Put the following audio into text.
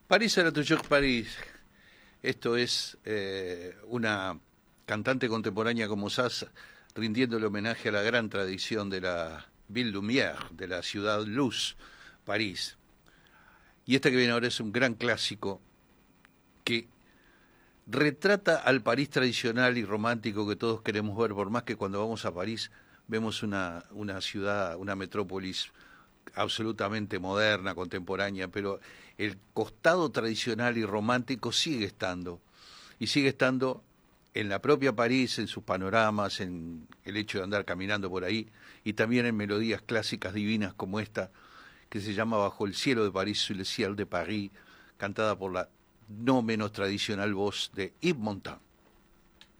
París era toujours París. Esto es una cantante contemporánea como Sass rindiéndole homenaje a la gran tradición de la Ville Lumière, de la ciudad luz, París. Y este que viene ahora es un gran clásico que retrata al París tradicional y romántico que todos queremos ver, por más que cuando vamos a París vemos una ciudad, una metrópolis absolutamente moderna, contemporánea, pero el costado tradicional y romántico sigue estando, y sigue estando en la propia París, en sus panoramas, en el hecho de andar caminando por ahí, y también en melodías clásicas divinas como esta, que se llama Bajo el cielo de París, Sous le ciel de Paris, cantada por la no menos tradicional voz de Yves Montand.